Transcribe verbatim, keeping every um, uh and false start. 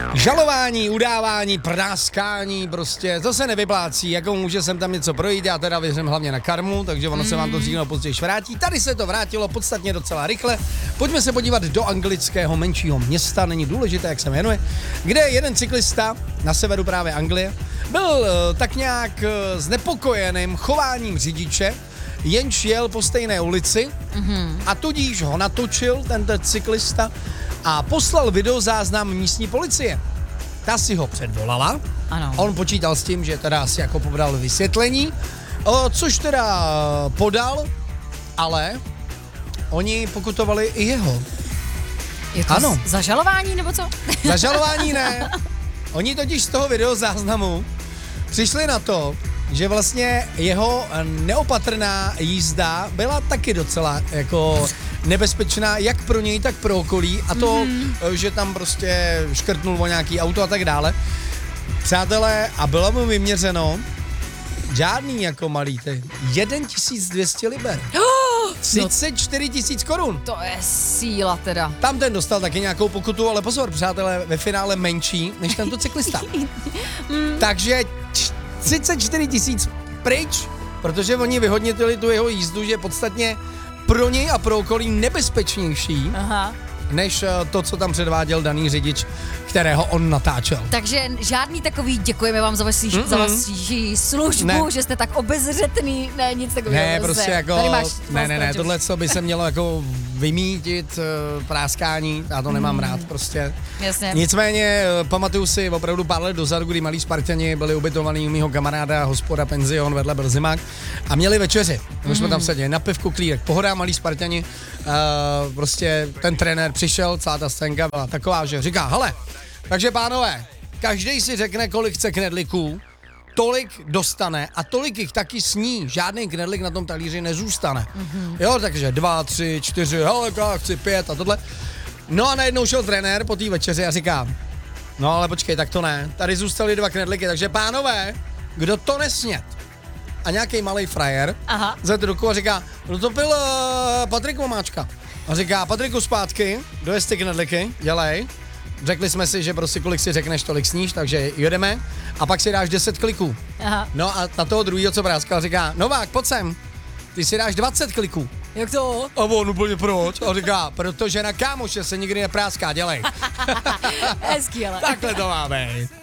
Žalování, udávání, prdáskání, prostě, to se nevyplácí, jako může sem tam něco projít, já teda věřím hlavně na karmu, takže ono mm. se vám to dřív nebo později vrátí. Tady se to vrátilo podstatně docela rychle. Pojďme se podívat do anglického menšího města, není důležité, jak se jmenuje, kde jeden cyklista na severu právě Anglie byl uh, tak nějak uh, znepokojeným chováním řidiče, jenž jel po stejné ulici mm-hmm. a tudíž ho natočil tento cyklista a poslal videozáznam místní policie. Ta si ho předvolala. Ano. On počítal s tím, že teda si jako podal vysvětlení, o, což teda podal, ale oni pokutovali i jeho. Je to ano. za žalování nebo co? Za žalování ne. Oni totiž z toho videozáznamu přišli na to, že vlastně jeho neopatrná jízda byla taky docela jako nebezpečná jak pro něj, tak pro okolí a to, mm. že tam prostě škrtnul o nějaký auto a tak dále. Přátelé, a bylo mu vyměřeno žádný jako malý ty, tisíc dvě stě liber. třicet čtyři tisíc korun. To je síla teda. Tam ten dostal taky nějakou pokutu, ale pozor, přátelé, ve finále menší než tento cyklista. mm. Takže třicet čtyři tisíc pryč, protože oni vyhodnotili tu jeho jízdu, že je podstatně pro něj a pro okolí nebezpečnější, Aha. než to, co tam předváděl daný řidič, kterého on natáčel. Takže žádný takový děkujeme vám za vaši, za vaši službu, ne. že jste tak obezřetný, ne, nic takového. Ne, prostě jako, máš, ne, ne, ne, tohle, co by se mělo jako vymítit, uh, práskání, já to nemám mm. rád prostě. Jasně. Nicméně, uh, pamatuju si opravdu pár let dozadu, kdy malí Spartani byli ubytovaní u mýho kamaráda, hospoda, penzion, vedle byl zimák a měli večeři. My mm. jsme tam seděli na pivku, klírek, pohoda, malí Spartani, uh, prostě ten trenér přišel, celá ta scénka byla taková, že říká, hele, takže pánové, každý si řekne, kolik chce knedliků, tolik dostane a tolik jich taky sní. Žádný knedlik na tom talíři nezůstane. Mm-hmm. Jo, takže dva, tři, čtyři, hele, chci pět a tohle. No a najednou šel trenér po té večeři a říká, no ale počkej, tak to ne. Tady zůstaly dva knedliky, takže pánové, kdo to nesnět? A nějaký malej frajer zvedl ruku a říká, no to byl uh, Patrik Vomáčka. A říká, Patriku zpátky, dojez ty knedliky, dělej. Řekli jsme si, že prostě kolik si řekneš, tolik sníš, takže jedeme a pak si dáš deset kliků. Aha. No a na toho druhýho, co práskal, říká, Novák, pojď sem, ty si dáš dvacet kliků. Jak to? A on úplně proč? A říká, protože na kámoše se nikdy nepráská, dělej. Hezký, ale. Takhle to má být.